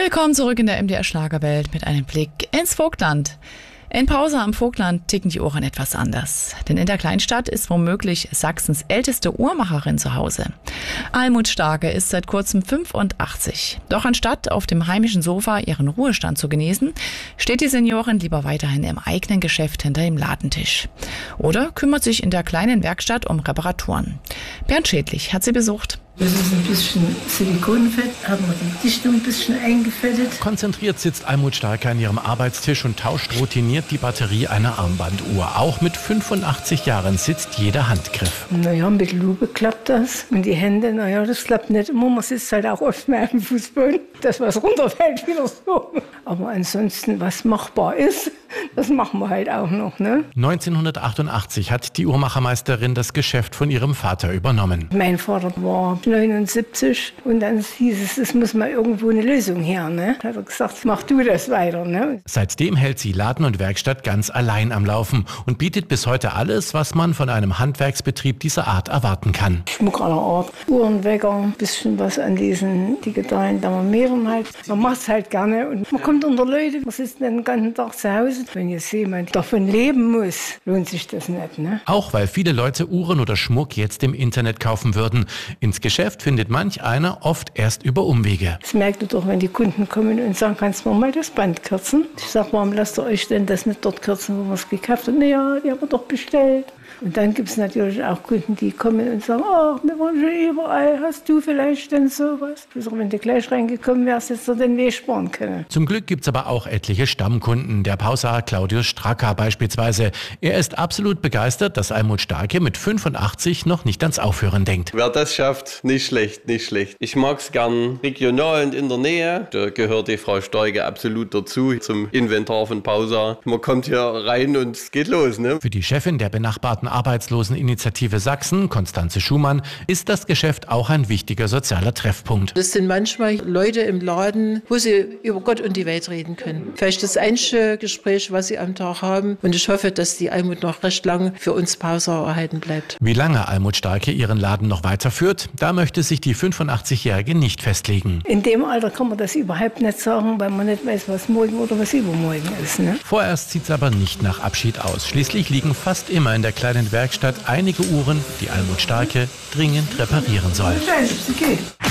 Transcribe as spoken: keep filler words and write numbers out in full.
Willkommen zurück in der M D R Schlagerwelt mit einem Blick ins Vogtland. In Pausa am Vogtland ticken die Ohren etwas anders. Denn in der Kleinstadt ist womöglich Sachsens älteste Uhrmacherin zu Hause. Almut Starke ist seit kurzem fünfundachtzig. Doch anstatt auf dem heimischen Sofa ihren Ruhestand zu genießen, steht die Seniorin lieber weiterhin im eigenen Geschäft hinter dem Ladentisch. Oder kümmert sich in der kleinen Werkstatt um Reparaturen. Bernd Schädlich hat sie besucht. Das ist ein bisschen Silikonfett, haben wir die Dichtung ein bisschen eingefettet. Konzentriert sitzt Almut Starke an ihrem Arbeitstisch und tauscht routiniert die Batterie einer Armbanduhr. Auch mit fünfundachtzig Jahren sitzt jeder Handgriff. Naja, mit Lupe klappt das. Und die Hände, naja, das klappt nicht immer. Man sitzt halt auch oft mehr am Fußboden. Das, was runterfällt, wieder so. Aber ansonsten, was machbar ist, das machen wir halt auch noch, ne? neunzehnhundertachtundachtzig hat die Uhrmachermeisterin das Geschäft von ihrem Vater übernommen. Mein Vater war neunundsiebzig und dann hieß es, es muss mal irgendwo eine Lösung her, ne? Da hat er gesagt, mach du das weiter, ne? Seitdem hält sie Laden und Werkstatt ganz allein am Laufen und bietet bis heute alles, was man von einem Handwerksbetrieb dieser Art erwarten kann. Schmuck aller Art, Uhrenwecker, ein bisschen was an diesen digitalen Thermometern halt. Man macht es halt gerne und man kommt unter Leute, man sitzt den ganzen Tag zu Hause. Wenn jetzt jemand davon leben muss, lohnt sich das nicht, ne? Auch weil viele Leute Uhren oder Schmuck jetzt im Internet kaufen würden. Ins Geschäft findet manch einer oft erst über Umwege. Das merkt ihr doch, wenn die Kunden kommen und sagen, kannst du mir mal das Band kürzen? Ich sage, warum lasst ihr euch denn das nicht dort kürzen, wo wir es gekauft haben? Naja, die haben wir doch bestellt. Und dann gibt es natürlich auch Kunden, die kommen und sagen, ach, wir waren schon überall, hast du vielleicht denn sowas? Ich sage, wenn du gleich reingekommen wärst, hättest du den Weg sparen können. Zum Glück gibt es aber auch etliche Stammkunden, der Pausaar Claudius Stracker beispielsweise. Er ist absolut begeistert, dass Almut Starke mit fünfundachtzig noch nicht ans Aufhören denkt. Wer das schafft, nicht schlecht, nicht schlecht. Ich mag es gern regional und in der Nähe. Da gehört die Frau Starke absolut dazu, zum Inventar von Pausaar. Man kommt hier rein und es geht los, ne? Für die Chefin der benachbarten Arbeitsloseninitiative Sachsen, Konstanze Schumann, ist das Geschäft auch ein wichtiger sozialer Treffpunkt. Das sind manchmal Leute im Laden, wo sie über Gott und die Welt reden können. Vielleicht das einzige Gespräch, was sie am Tag haben. Und ich hoffe, dass die Almut noch recht lang für uns Pausaar erhalten bleibt. Wie lange Almut Starke ihren Laden noch weiterführt, da möchte sich die fünfundachtzig-Jährige nicht festlegen. In dem Alter kann man das überhaupt nicht sagen, weil man nicht weiß, was morgen oder was übermorgen ist, ne? Vorerst sieht es aber nicht nach Abschied aus. Schließlich liegen fast immer in der kleinen Werkstatt einige Uhren, die Almut Starke dringend reparieren soll.